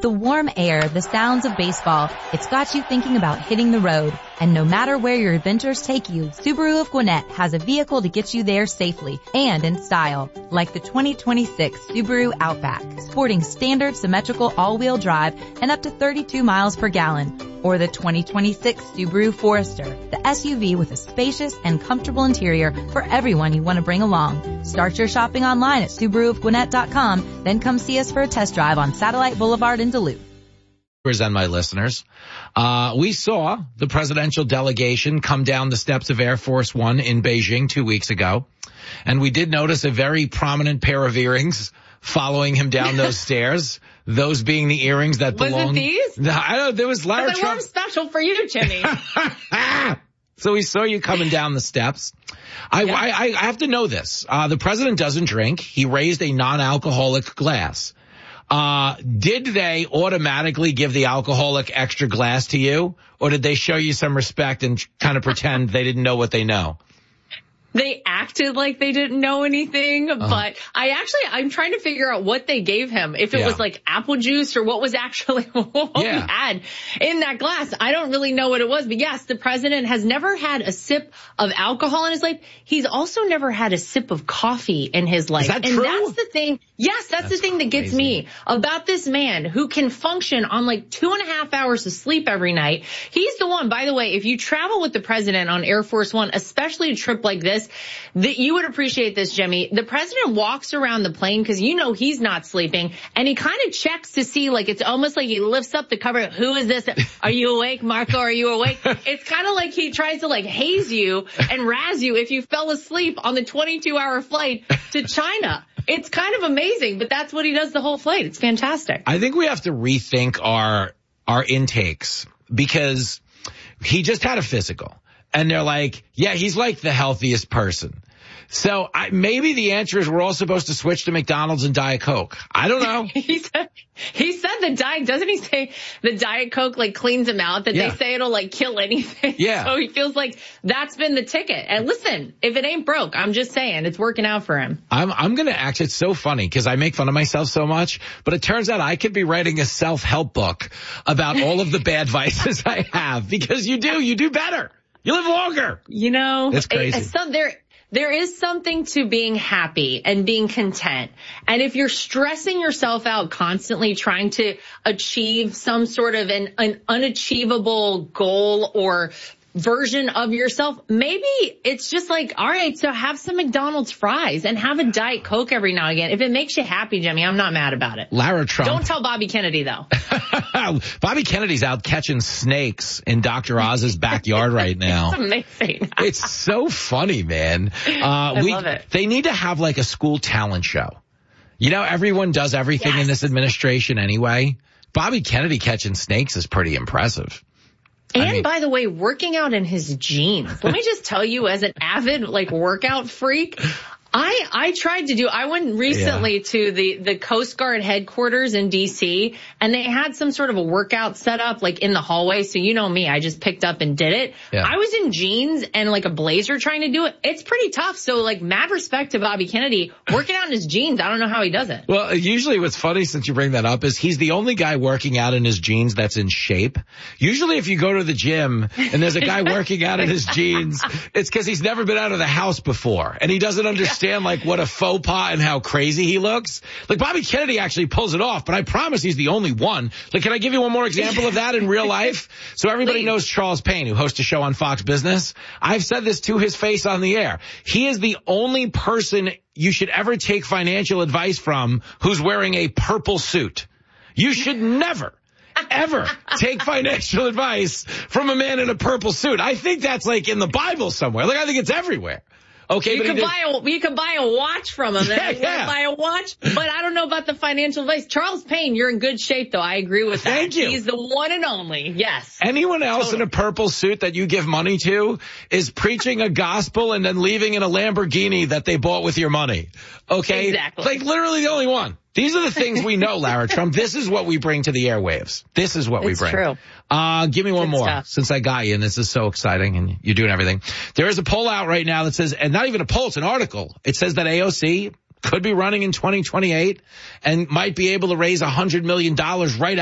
the warm air, the sounds of baseball, it's got you thinking about hitting the road. And no matter where your adventures take you, Subaru of Gwinnett has a vehicle to get you there safely and in style. Like the 2026 Subaru Outback, sporting standard symmetrical all-wheel drive and up to 32 miles per gallon. Or the 2026 Subaru Forester, the SUV with a spacious and comfortable interior for everyone you want to bring along. Start your shopping online at SubaruofGwinnett.com, then come see us for a test drive on Satellite Boulevard in Duluth. And my listeners, we saw the presidential delegation come down the steps of Air Force One in Beijing 2 weeks ago, and we did notice a very prominent pair of earrings following him down those stairs. Those being the earrings that belong. Was it these? I don't know. There was Lara Trump. They weren't special for you, Jimmy. So we saw you coming down the steps. I have to know this. The president doesn't drink. He raised a non-alcoholic glass. Did they automatically give the alcoholic extra glass to you, or did they show you some respect and kind of pretend they didn't know what they know? They acted like they didn't know anything, but I'm trying to figure out what they gave him. If it was like apple juice or what was actually what he had in that glass. I don't really know what it was, but yes, the president has never had a sip of alcohol in his life. He's also never had a sip of coffee in his life. Is that true? And that's the thing. Yes, that's the thing that gets me about this man who can function on like 2.5 hours of sleep every night. He's the one, by the way, if you travel with the president on Air Force One, especially a trip like this, that you would appreciate this, Jimmy. The president walks around the plane because you know he's not sleeping, and he kind of checks to see, like, it's almost like he lifts up the cover. Who is this? Are you awake, Marco? Are you awake? It's kind of like he tries to like haze you and razz you if you fell asleep on the 22-hour flight to China. It's kind of amazing, but that's what he does the whole flight. It's fantastic. I think we have to rethink our intakes because he just had a physical. And they're like, yeah, he's like the healthiest person. So maybe the answer is we're all supposed to switch to McDonald's and Diet Coke. I don't know. He said the diet, doesn't he say the Diet Coke like cleans him out, that they say it'll like kill anything. Yeah. So he feels like that's been the ticket. And listen, if it ain't broke, I'm just saying it's working out for him. I'm going to act. It's so funny because I make fun of myself so much, but it turns out I could be writing a self-help book about all of the bad vices I have because you do better. You live longer. You know, it's crazy. There is something to being happy and being content. And if you're stressing yourself out constantly trying to achieve some sort of an unachievable goal or version of yourself, maybe it's just like, all right, so have some McDonald's fries and have a Diet Coke every now and again. If it makes you happy, Jimmy, I'm not mad about it. Lara Trump. Don't tell Bobby Kennedy, though. Bobby Kennedy's out catching snakes in Dr. Oz's backyard right now. It's amazing. It's so funny, man. I love it. They need to have like a school talent show. You know, everyone does everything in this administration anyway. Bobby Kennedy catching snakes is pretty impressive. And by the way, working out in his jeans. Let me just tell you, as an avid like workout freak, I tried to I went recently to the Coast Guard headquarters in DC, and they had some sort of a workout set up like in the hallway. So you know me, I just picked up and did it. Yeah. I was in jeans and like a blazer trying to do it. It's pretty tough. So like mad respect to Bobby Kennedy working out in his jeans. I don't know how he does it. Well, usually what's funny since you bring that up is he's the only guy working out in his jeans that's in shape. Usually if you go to the gym and there's a guy working out in his jeans, it's because he's never been out of the house before and he doesn't understand like what a faux pas and how crazy he looks. Like Bobby Kennedy actually pulls it off, but I promise he's the only one. Like, can I give you one more example of that in real life? So everybody knows Charles Payne, who hosts a show on Fox Business. I've said this to his face on the air. He is the only person you should ever take financial advice from who's wearing a purple suit. You should never ever take financial advice from a man in a purple suit. I think that's like in the Bible somewhere. Like I think it's everywhere. Okay, you could buy a watch from him. Buy a watch, but I don't know about the financial advice. Charles Payne, you're in good shape, though. I agree with that. Thank you. He's the one and only. Yes. Anyone else in a purple suit that you give money to is preaching a gospel and then leaving in a Lamborghini that they bought with your money. Okay? Exactly. Like literally the only one. These are the things we know, Lara Trump. This is what we bring to the airwaves. This is what we bring. It's true. Give me one more stuff. since I got you, and this is so exciting, and you're doing everything. There is a poll out right now that says, and not even a poll, it's an article. It says that AOC could be running in 2028 and might be able to raise $100 million right